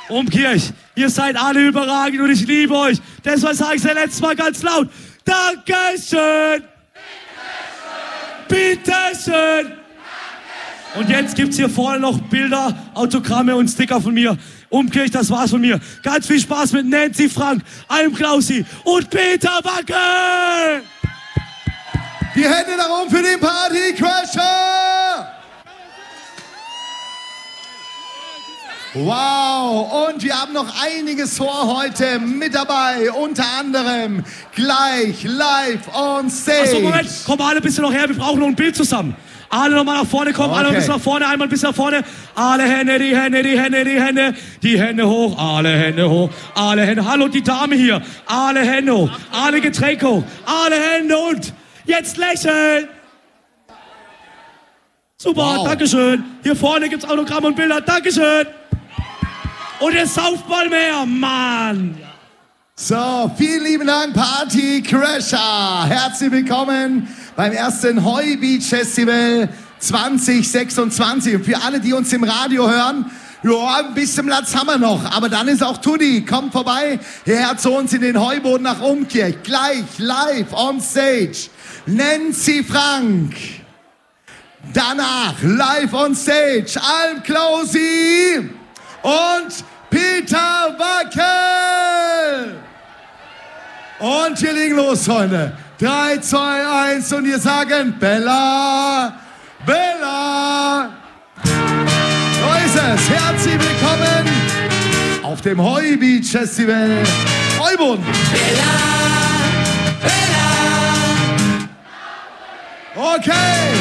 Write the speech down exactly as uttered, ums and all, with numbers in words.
Umkirch, ihr seid alle überragend und ich liebe euch. Deshalb sage ich es letztes Mal ganz laut. Dankeschön. Bitteschön. Und jetzt gibt's hier vorne noch Bilder, Autogramme und Sticker von mir. Umkirch, das war's von mir. Ganz viel Spaß mit Nancy Frank, Alm Klausi und Peter Wackel. Die Hände nach oben für den Partycrasher. Wow, und wir haben noch einiges vor heute mit dabei, unter anderem gleich live on stage. Achso, Moment, komm alle ein bisschen noch her, wir brauchen noch ein Bild zusammen. Alle nochmal nach vorne, kommen, okay. Alle ein bisschen nach vorne, einmal ein bisschen nach vorne. Alle Hände, die Hände, die Hände, die Hände, die Hände hoch, alle Hände hoch, alle Hände. Hallo, die Dame hier, alle Hände hoch, alle Getränke hoch, alle Hände und jetzt lächeln. Super, wow. Dankeschön. Hier vorne gibt's Autogramme und Bilder, Dankeschön. Und jetzt sauft mal mehr, Mann. So, vielen lieben Dank, Partycrasher. Herzlich willkommen beim ersten Heu Beach Festival zwanzig sechsundzwanzig. Und für alle, die uns im Radio hören, ja, ein bisschen Platz haben wir noch. Aber dann ist auch Tutti. Kommt vorbei, hierher zu uns in den Heuboden nach Umkirch. Gleich live on stage. Nancy Frank. Danach live on stage. Alm Klausi. Und Peter Wackel! Und wir legen los, Freunde. drei, zwei, eins und wir sagen Bella, Bella. So ist es. Herzlich willkommen auf dem Heu Beach Festival Heuboden. Bella, Bella. Okay.